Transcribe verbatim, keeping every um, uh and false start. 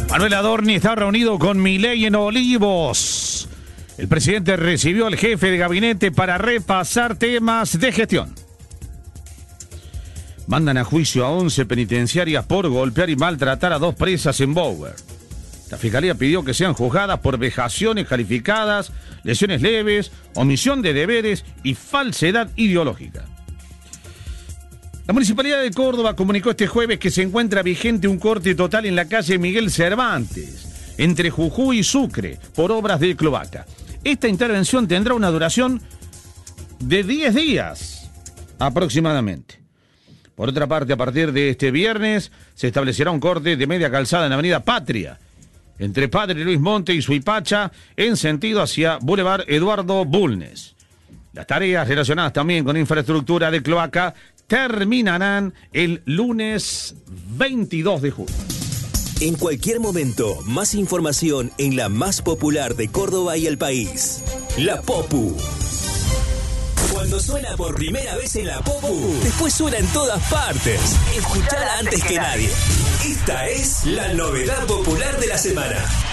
Manuel Adorni está reunido con Milei en Olivos. El presidente recibió al jefe de gabinete para repasar temas de gestión. Mandan a juicio a once penitenciarias por golpear y maltratar a dos presas en Bower. La fiscalía pidió que sean juzgadas por vejaciones calificadas, lesiones leves, omisión de deberes y falsedad ideológica. La Municipalidad de Córdoba comunicó este jueves que se encuentra vigente un corte total en la calle Miguel Cervantes, entre Jujuy y Sucre, por obras de cloaca. Esta intervención tendrá una duración de diez días aproximadamente. Por otra parte, a partir de este viernes se establecerá un corte de media calzada en la avenida Patria, entre Padre Luis Monte y Suipacha, en sentido hacia Boulevard Eduardo Bulnes. Las tareas relacionadas también con infraestructura de cloaca terminarán el lunes veintidós de julio. En cualquier momento, más información en la más popular de Córdoba y el país. La Popu. Cuando suena por primera vez en la Popu, después suena en todas partes. Escuchala antes que nadie. Esta es la novedad popular de la semana.